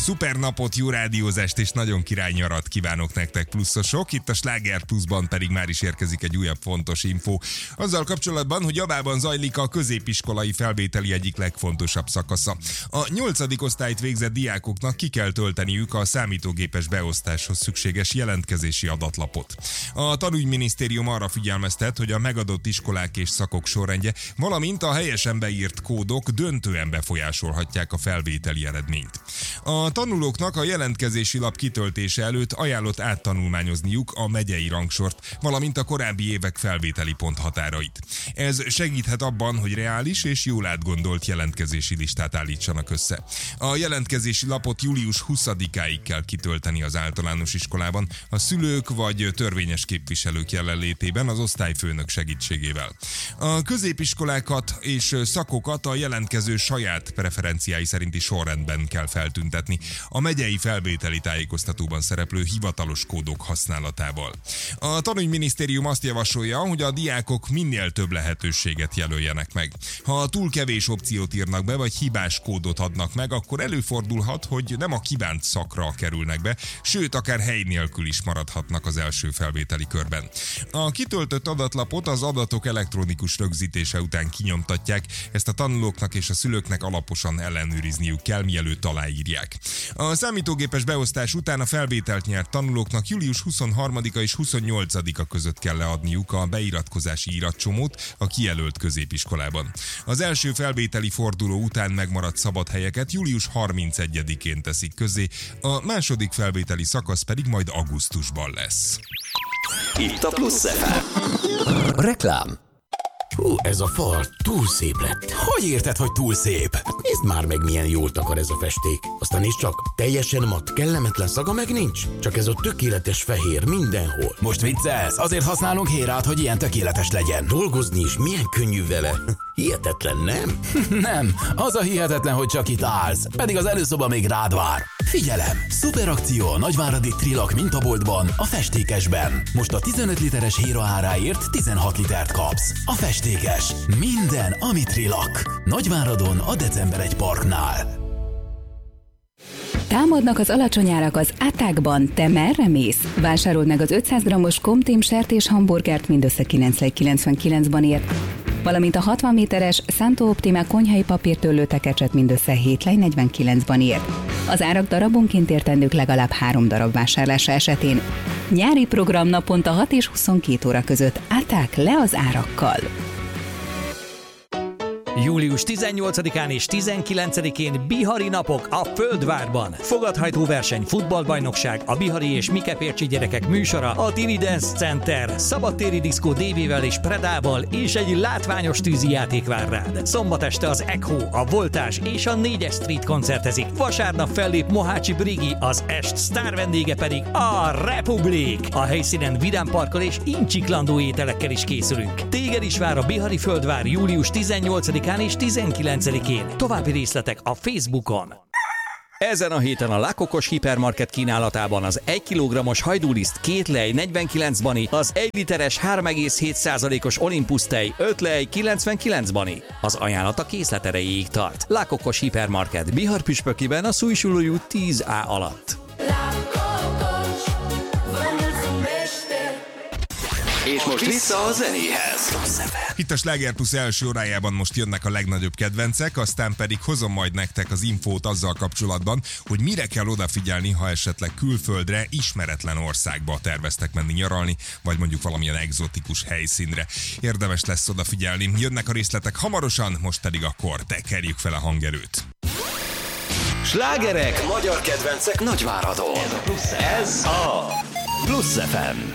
Szuper napot, jó rádiózást és nagyon király nyarat kívánok nektek pluszosok. Itt a Sláger Pluszban pedig már is érkezik egy újabb fontos info. Azzal kapcsolatban, hogy Jabában zajlik a középiskolai felvételi egyik legfontosabb szakasza. A 8. osztályt végzett diákoknak ki kell tölteniük a számítógépes beosztáshoz szükséges jelentkezési adatlapot. A tanügyminisztérium arra figyelmeztet, hogy a megadott iskolák és szakok sorrendje, valamint a helyesen beírt kódok döntően befolyásolhatják a felvételi eredményt. A tanulóknak a jelentkezési lap kitöltése előtt ajánlott áttanulmányozniuk a megyei rangsort, valamint a korábbi évek felvételi ponthatárait. Ez segíthet abban, hogy reális és jól átgondolt jelentkezési listát állítsanak össze. A jelentkezési lapot július 20-áig kell kitölteni az általános iskolában, a szülők vagy törvényes képviselők jelenlétében az osztályfőnök segítségével. A középiskolákat és szakokat a jelentkező saját preferenciái szerinti sorrendben kell feltüntetni, a megyei felvételi tájékoztatóban szereplő hivatalos kódok használatával. A tanügyminisztérium azt javasolja, hogy a diákok minél több lehetőséget jelöljenek meg. Ha túl kevés opciót írnak be, vagy hibás kódot adnak meg, akkor előfordulhat, hogy nem a kívánt szakra kerülnek be, sőt, akár hely nélkül is maradhatnak az első felvételi körben. A kitöltött adatlapot az adatok elektronikus rögzítése után kinyomtatják, ezt a tanulóknak és a szülőknek alaposan ellenőrizniük kell, mielőtt aláírják. A számítógépes beosztás után a felvételt nyert tanulóknak július 23-a és 28-a között kell leadniuk a beiratkozási iratcsomót a kijelölt középiskolában. Az első felvételi forduló után megmaradt szabad helyeket július 31-én teszik közzé, a második felvételi szakasz pedig majd augusztusban lesz. Itt a Plusz FM. Reklám. Ez a fal túl szép lett. Hogy érted, hogy túl szép? Nézd már meg, milyen jól takar ez a festék. Aztán is csak, teljesen mat, kellemetlen szaga meg nincs. Csak ez a tökéletes fehér mindenhol. Most viccelsz? Azért használunk Hérát, hogy ilyen tökéletes legyen. Dolgozni is milyen könnyű vele. Hihetetlen, nem? Nem, az a hihetetlen, hogy csak itt állsz. Pedig az előszoba még rád vár. Figyelem! Szuperakció a nagyváradi Trilak mintaboltban, a festékesben. Most a 15 literes Héra áráért 16 litert kapsz. A festékes. Minden, ami Trilak. Nagyváradon a December 1 Parknál. Támadnak az alacsony árak az Attackban. Te merre mész? Vásárold meg az 500 g-os Comtém sertés hamburgert mindössze 9,99-ban ért, valamint a 60 méteres Santo Optima konyhai papírtörlő tekecset mindössze 7,49-ban ért. Az árak darabonként értendők legalább 3 darab vásárlása esetén. Nyári program naponta 6 és 22 óra között. Attack, le az árakkal! Július 18-án és 19-én Bihari napok a Földvárban. Fogadhajtó verseny, futballbajnokság, a Bihari és Mikepércsi gyerekek műsora, a Dividends Center, szabadtéri diszkó DV-vel és Predával és egy látványos tűzijáték vár rád. Szombat este az Echo, a Voltás és a 4-es Street koncertezik. Vasárnap fellép Mohácsi Brigi, az est sztár vendége pedig a Republik. A helyszínen vidámparkkal és incsiklandó ételekkel is készülünk. Téged is vár a Bihari Földvár július 18-án és 19-én. További részletek a Facebookon. Ezen a héten a Lakokos hipermarket kínálatában az 1 kg-os hajdúliszt 2 lej 49 bani, az 1 literes 3,7%-os Olympus tej 5 lej 99 bani. Az ajánlat a készlet erejéig tart. Lakokos hipermarket Bihar püspökiben a Szújsuló út 10A alatt. És most vissza a zenéhez. Itt a Sláger Plusz első órájában most jönnek a legnagyobb kedvencek, aztán pedig hozom majd nektek az infót azzal kapcsolatban, hogy mire kell odafigyelni, ha esetleg külföldre, ismeretlen országba terveztek menni nyaralni, vagy mondjuk valamilyen egzotikus helyszínre. Érdemes lesz odafigyelni. Jönnek a részletek hamarosan, most pedig akkor tekerjük fel a hangerőt. Slágerek, magyar kedvencek Nagyváradon. Ez a Plusz FM.